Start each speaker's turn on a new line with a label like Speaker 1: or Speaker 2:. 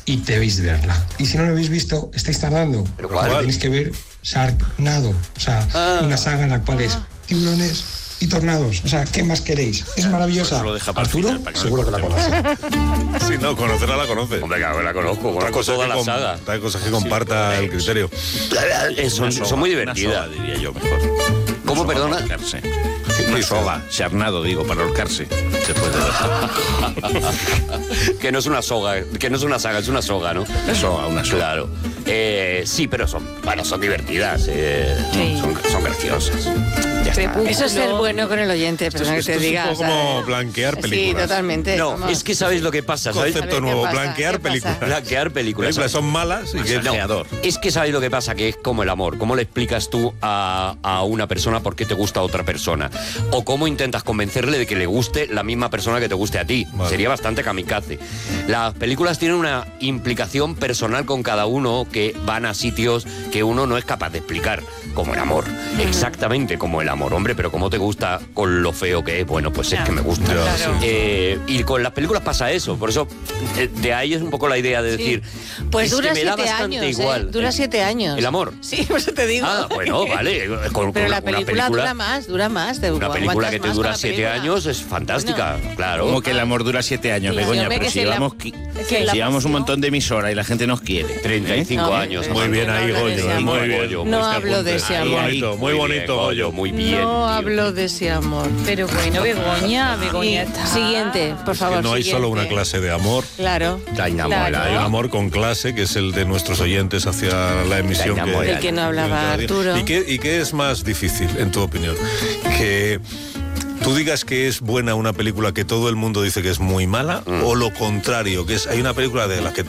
Speaker 1: y debéis verla. Y si no la habéis visto, estáis tardando.
Speaker 2: ¿Pero cuál?
Speaker 1: Tenéis que ver Sharknado, o sea, una saga en la cual es tiburones y tornados. O sea, ¿qué más queréis? Es maravillosa.
Speaker 3: Lo deja para el
Speaker 1: Arturo,
Speaker 3: final, para que
Speaker 1: seguro que la conoce.
Speaker 4: Sí, no, conocerla la conoce.
Speaker 2: Hombre, claro que la conozco,
Speaker 4: Otra
Speaker 2: conozco
Speaker 4: cosa
Speaker 2: toda
Speaker 4: que
Speaker 2: la saga.
Speaker 4: Hay cosas que comparta el criterio.
Speaker 2: Son muy divertidas.
Speaker 3: Una soga, diría yo, mejor.
Speaker 2: ¿Cómo,
Speaker 3: Una soga
Speaker 2: perdona?
Speaker 3: para ahorcarse. Una soga, Sharknado, digo, para ahorcarse. Después de
Speaker 2: Que no es una soga, que no es una saga, es una soga, ¿no?
Speaker 3: una soga.
Speaker 2: Claro. Sí, pero son divertidas. Son graciosas. Ya está.
Speaker 5: Eso es ser bueno con el oyente, pero que
Speaker 4: Esto
Speaker 5: te
Speaker 4: es
Speaker 5: diga.
Speaker 4: un poco como blanquear películas.
Speaker 5: Sí, totalmente.
Speaker 2: No,
Speaker 5: Vamos.
Speaker 2: es que sabéis lo que pasa, ¿sabéis?
Speaker 4: Concepto
Speaker 5: A ver, ¿qué
Speaker 4: nuevo,
Speaker 5: pasa?
Speaker 4: blanquear
Speaker 5: ¿Qué pasa?
Speaker 4: películas.
Speaker 2: Blanquear películas.
Speaker 4: Películas son malas y que
Speaker 2: No, es que sabéis lo que pasa, que es como el amor. ¿Cómo le explicas tú a una persona por qué te gusta a otra persona? O cómo intentas convencerle de que le guste la misma persona que te guste a ti.
Speaker 4: Vale.
Speaker 2: Sería bastante kamikaze. Las películas tienen una implicación personal con cada uno, que van a sitios que uno no es capaz de explicar. Como el amor. Exactamente como el amor. Hombre, pero ¿cómo te gusta con lo feo que es? Bueno, pues es que me gusta.
Speaker 4: Ya,
Speaker 5: Claro.
Speaker 2: Y con las películas pasa eso. Por eso, de ahí es un poco la idea de decir...
Speaker 5: Pues
Speaker 2: es
Speaker 5: dura
Speaker 2: que me da
Speaker 5: 7
Speaker 2: bastante
Speaker 5: años.
Speaker 2: igual.
Speaker 5: Dura 7 años.
Speaker 2: ¿El amor?
Speaker 5: Sí, por eso te digo.
Speaker 2: Ah, bueno, vale.
Speaker 5: Pero la película dura más.
Speaker 2: Una película que te dura 7 años es fantástica, claro.
Speaker 3: Como que el amor dura 7 años,
Speaker 5: Sí,
Speaker 3: Begoña,
Speaker 5: hombre,
Speaker 3: pero
Speaker 5: que
Speaker 3: si
Speaker 5: si la-
Speaker 3: llevamos,
Speaker 5: que la
Speaker 3: llevamos un
Speaker 5: pasión-
Speaker 3: montón de emisoras y la gente nos quiere.
Speaker 2: 35
Speaker 5: No,
Speaker 2: años.
Speaker 4: Muy bien
Speaker 5: no
Speaker 4: ahí,
Speaker 5: hablo de
Speaker 4: Goyo.
Speaker 5: ese amor.
Speaker 4: Muy bien.
Speaker 2: Goyo,
Speaker 5: No
Speaker 4: Este
Speaker 5: hablo de
Speaker 4: apunte.
Speaker 5: ese
Speaker 4: Muy
Speaker 5: amor.
Speaker 4: bonito, muy bonito, Goyo.
Speaker 2: Muy bien.
Speaker 5: No
Speaker 2: tío.
Speaker 5: hablo de ese amor.
Speaker 6: Pero bueno, Begoña
Speaker 5: Y
Speaker 6: está.
Speaker 5: siguiente, por
Speaker 4: Es que
Speaker 5: favor.
Speaker 4: no hay solo una
Speaker 5: siguiente.
Speaker 4: clase de amor.
Speaker 5: Claro.
Speaker 2: Está enamorada.
Speaker 5: Claro.
Speaker 4: Hay un amor con clase, que es el de nuestros oyentes hacia la emisión.
Speaker 2: Está enamorada.
Speaker 5: Del que no hablaba Arturo.
Speaker 4: ¿Y qué es más difícil, en tu opinión? Que tú digas que es buena una película que todo el mundo dice que es muy mala, o lo contrario, que hay una película de la que